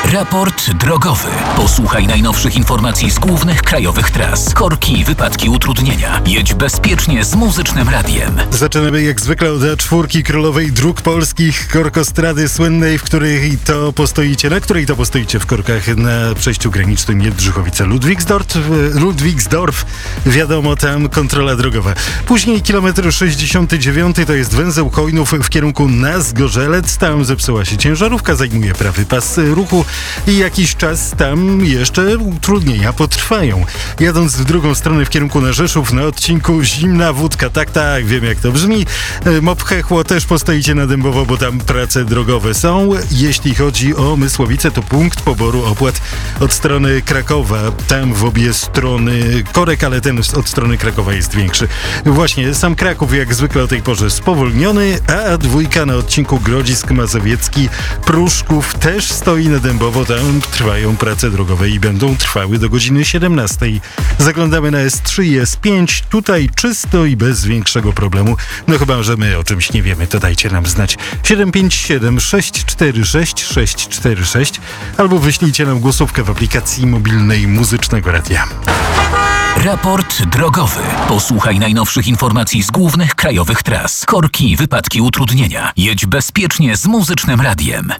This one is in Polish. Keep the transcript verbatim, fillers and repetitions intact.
Raport drogowy. Posłuchaj najnowszych informacji z głównych krajowych tras. Korki, wypadki, utrudnienia. Jedź bezpiecznie z Muzycznym Radiem. Zaczynamy jak zwykle od A cztery Królowej Dróg Polskich, korkostrady słynnej, w której to postoicie, na której to postoicie w korkach na przejściu granicznym Jędrzychowice-Ludwigsdorf. Ludwigsdorf, wiadomo, tam kontrola drogowa. Później kilometr sześćdziesiąty dziewiąty to jest węzeł Chojnów w kierunku na Zgorzelec. Tam zepsuła się ciężarówka, zajmuje prawy pas ruchu i jakiś czas tam jeszcze utrudnienia potrwają. Jadąc w drugą stronę w kierunku na Rzeszów na odcinku Zimna Wódka, tak, tak, wiem jak to brzmi. Mop Hechło też postoicie na Dębowo, bo tam prace drogowe są. Jeśli chodzi o Mysłowice, to punkt poboru opłat od strony Krakowa. Tam w obie strony korek, ale ten od strony Krakowa jest większy. Właśnie, sam Kraków jak zwykle o tej porze spowolniony, a A dwa na odcinku Grodzisk Mazowiecki Pruszków też stoi na Dębowo. Tam trwają prace drogowe i będą trwały do godziny siedemnastej. Zaglądamy na S trzy i S pięć. Tutaj czysto i bez większego problemu. No chyba, że my o czymś nie wiemy, to dajcie nam znać. siedem pięć siedem sześć cztery sześć sześć cztery sześć albo wyślijcie nam głosówkę w aplikacji mobilnej Muzycznego Radia. Raport drogowy. Posłuchaj najnowszych informacji z głównych krajowych tras. Korki, wypadki, utrudnienia. Jedź bezpiecznie z Muzycznym Radiem.